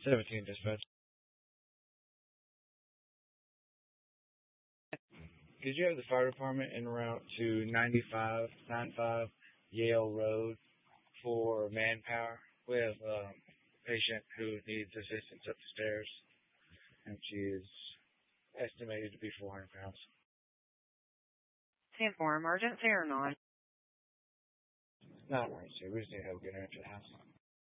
17 dispatch. Could you have the fire department en route to 95 Yale Road for manpower? We have a patient who needs assistance up the stairs, and she is estimated to be 400 pounds. 10-4, emergency or not? Not emergency. We just need to help get her into the house.